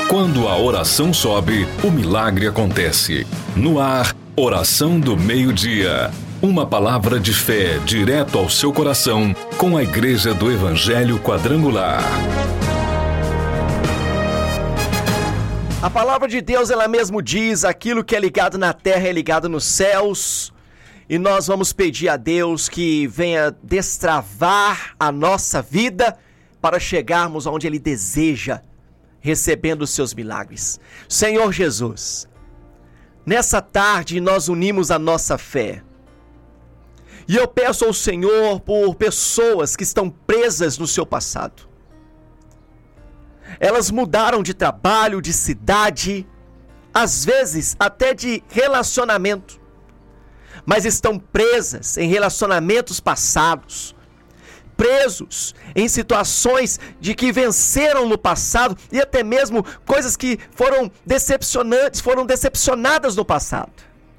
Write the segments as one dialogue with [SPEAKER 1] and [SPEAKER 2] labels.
[SPEAKER 1] Quando a oração sobe, o milagre acontece. No ar, Oração do Meio-Dia. Uma palavra de fé direto ao seu coração, com a Igreja do Evangelho Quadrangular.
[SPEAKER 2] A palavra de Deus, ela mesmo diz: aquilo que é ligado na terra é ligado nos céus. E nós vamos pedir a Deus que venha destravar a nossa vida para chegarmos aonde Ele deseja, recebendo os seus milagres. Senhor Jesus, nessa tarde nós unimos a nossa fé. E eu peço ao Senhor por pessoas que estão presas no seu passado. Elas mudaram de trabalho, de cidade, às vezes até de relacionamento, mas estão presas em relacionamentos passados, presos em situações de que venceram no passado e até mesmo coisas que foram decepcionantes, foram decepcionadas no passado.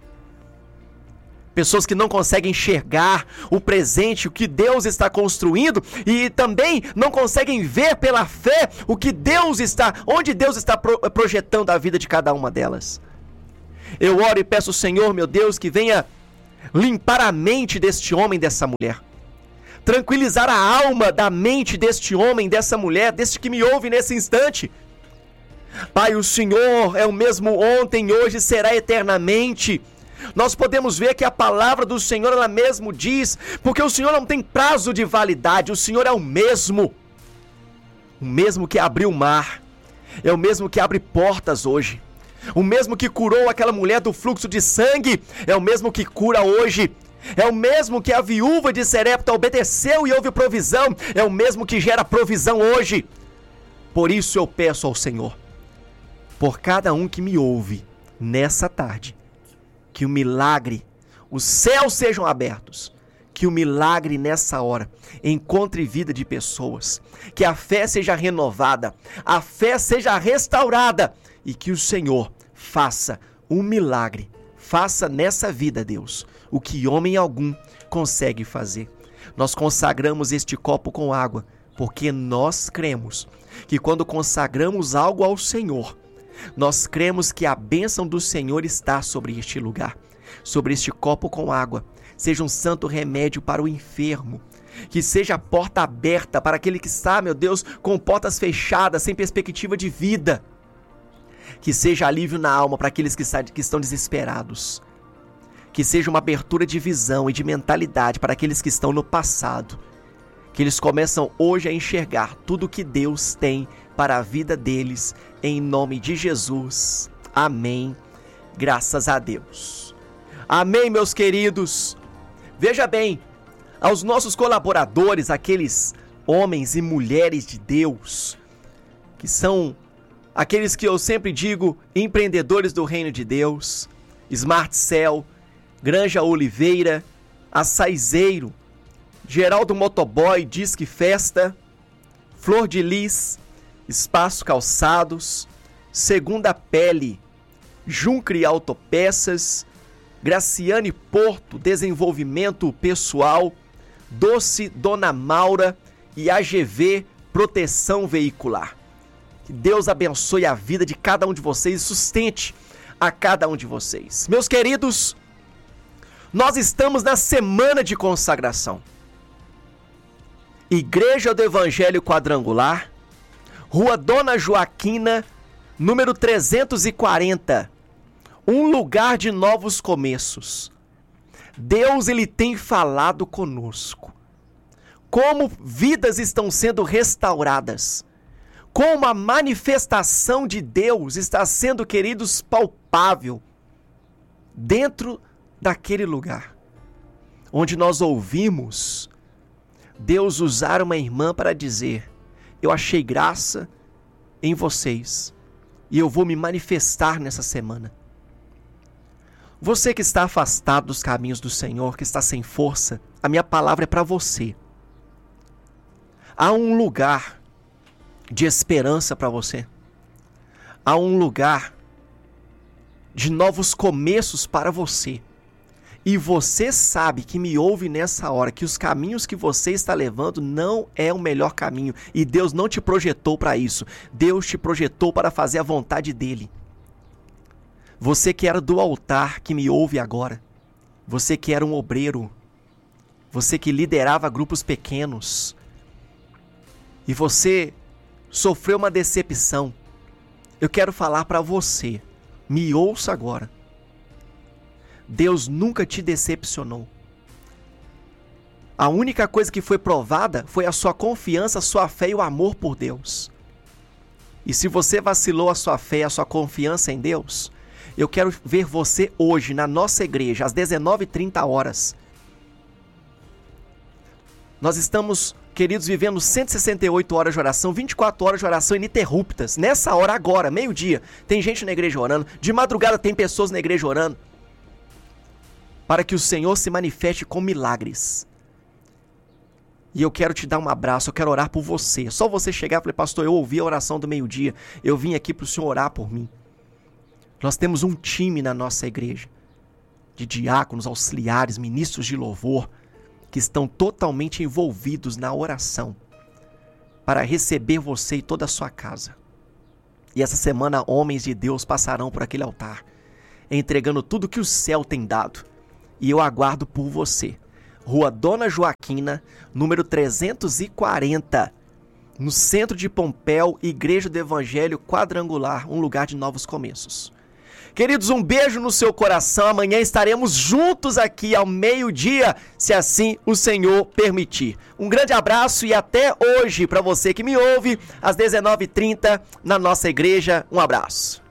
[SPEAKER 2] Pessoas que não conseguem enxergar o presente, o que Deus está construindo, e também não conseguem ver pela fé o que Deus está, onde Deus está projetando a vida de cada uma delas. Eu oro e peço ao Senhor, meu Deus, que venha limpar a mente deste homem, dessa mulher. Tranquilizar a alma da mente deste homem, dessa mulher, deste que me ouve nesse instante. Pai, o Senhor é o mesmo ontem, hoje, será eternamente. Nós podemos ver que a palavra do Senhor, ela mesmo diz, porque o Senhor não tem prazo de validade, o Senhor é o mesmo que abriu o mar, é o mesmo que abre portas hoje, o mesmo que curou aquela mulher do fluxo de sangue, é o mesmo que cura hoje, é o mesmo que a viúva de Serepta obedeceu e houve provisão, é o mesmo que gera provisão hoje. Por isso eu peço ao Senhor, por cada um que me ouve nessa tarde, que o milagre, os céus sejam abertos, que o milagre nessa hora encontre vida de pessoas, que a fé seja renovada, a fé seja restaurada e que o Senhor faça um milagre, faça nessa vida, Deus, o que homem algum consegue fazer. Nós consagramos este copo com água, porque nós cremos que quando consagramos algo ao Senhor, nós cremos que a bênção do Senhor está sobre este lugar, sobre este copo com água. Seja um santo remédio para o enfermo, que seja a porta aberta para aquele que está, meu Deus, com portas fechadas, sem perspectiva de vida. Que seja alívio na alma para aqueles que estão desesperados. Que seja uma abertura de visão e de mentalidade para aqueles que estão no passado. Que eles começam hoje a enxergar tudo que Deus tem para a vida deles, em nome de Jesus. Amém. Graças a Deus. Amém, meus queridos. Veja bem, aos nossos colaboradores, aqueles homens e mulheres de Deus, que são aqueles que eu sempre digo, empreendedores do reino de Deus, Smart Cell, Granja Oliveira, Açaizeiro, Geraldo Motoboy, Disque Festa, Flor de Lis, Espaço Calçados, Segunda Pele, Juncre Autopeças, Graciane Porto, Desenvolvimento Pessoal, Doce Dona Maura e AGV Proteção Veicular. Que Deus abençoe a vida de cada um de vocês e sustente a cada um de vocês. Meus queridos, nós estamos na semana de consagração. Igreja do Evangelho Quadrangular, Rua Dona Joaquina, número 340, um lugar de novos começos. Deus, Ele tem falado conosco. Como vidas estão sendo restauradas. Como a manifestação de Deus está sendo, queridos, palpável dentro daquele lugar. Onde nós ouvimos Deus usar uma irmã para dizer: eu achei graça em vocês e eu vou me manifestar nessa semana. Você que está afastado dos caminhos do Senhor, que está sem força, a minha palavra é para você. Há um lugar de esperança para você. Há um lugar de novos começos para você. E você sabe que me ouve nessa hora, que os caminhos que você está levando não é o melhor caminho. E Deus não te projetou para isso. Deus te projetou para fazer a vontade dele. Você que era do altar, que me ouve agora. Você que era um obreiro. Você que liderava grupos pequenos. E você sofreu uma decepção. Eu quero falar para você. Me ouça agora. Deus nunca te decepcionou. A única coisa que foi provada foi a sua confiança, a sua fé e o amor por Deus. E se você vacilou a sua fé, a sua confiança em Deus, eu quero ver você hoje na nossa igreja, às 19h30. Nós estamos, queridos, vivendo 168 horas de oração, 24 horas de oração ininterruptas. Nessa hora agora, meio-dia, tem gente na igreja orando. De madrugada tem pessoas na igreja orando. Para que o Senhor se manifeste com milagres. E eu quero te dar um abraço, eu quero orar por você. Só você chegar e falar, pastor, eu ouvi a oração do meio-dia, eu vim aqui para o Senhor orar por mim. Nós temos um time na nossa igreja, de diáconos, auxiliares, ministros de louvor, que estão totalmente envolvidos na oração, para receber você e toda a sua casa. E essa semana, homens de Deus passarão por aquele altar, entregando tudo que o céu tem dado. E eu aguardo por você. Rua Dona Joaquina, número 340, no centro de Pompéu, Igreja do Evangelho Quadrangular, um lugar de novos começos. Queridos, um beijo no seu coração. Amanhã estaremos juntos aqui ao meio-dia, se assim o Senhor permitir. Um grande abraço e até hoje para você que me ouve, às 19h30, na nossa igreja. Um abraço.